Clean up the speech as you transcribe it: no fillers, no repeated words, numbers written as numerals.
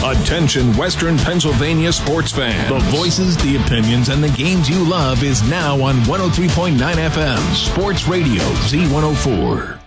Attention Western Pennsylvania sports fans. The voices, the opinions, and the games you love is now on 103.9 FM. Sports Radio Z104.